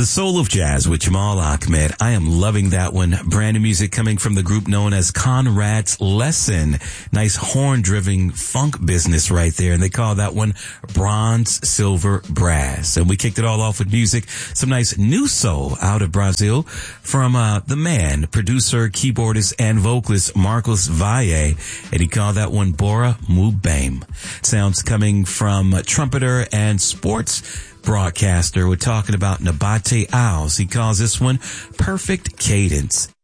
The Soul of Jazz with Jamal Ahmed. I am loving that one. Brand new music coming from the group known as Conrad's Lesson. Nice horn-driven funk business right there. And they call that one Bronze, Silver, Brass. And we kicked it all off with music. Some nice new soul out of Brazil from the man, producer, keyboardist, and vocalist Marcos Valle. And he called that one Bora Mubame. Sounds coming from trumpeter and sports broadcaster. We're talking about Nabate Owls. He calls this one Perfect Cadence.